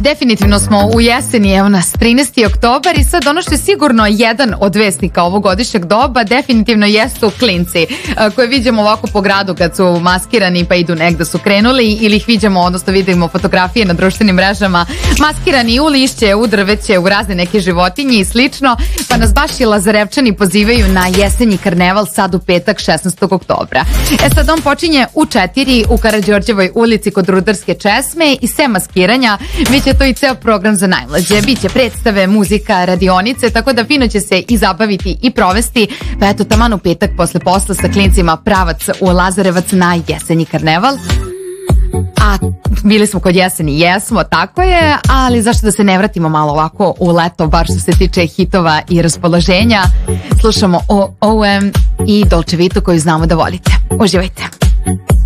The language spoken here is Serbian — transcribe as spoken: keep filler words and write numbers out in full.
Definitivno smo u jeseni, evo nas, trinaesti oktobar i sad ono što je sigurno jedan od vesnika ovogodišnjeg doba definitivno jesu klinci koje vidimo ovako po gradu kad su maskirani pa idu negde su krenuli ili ih vidimo, odnosno vidimo fotografije na društvenim mrežama maskirani u lišće, u drveće, u razne neke životinje i slično, pa nas baš i Lazarevčani pozivaju na jesenji karneval sad u petak šesnaestog oktobra. E sad on počinje u četiri u Karađorđevoj ulici kod Rudarske česme i sem maskiranja biće to i ceo program za najmlađe. Biće predstave, muzika, radionice, tako da fino će se i zabaviti i provesti. Pa eto, taman u petak posle posla sa klincima pravac u Lazarevac na jesenji karneval. A bili smo kod jeseni, jesmo, tako je, ali zašto da se ne vratimo malo ovako u leto, bar što se tiče hitova i raspoloženja. Slušamo O O M i Dolce Vita koju znamo da volite. Uživajte.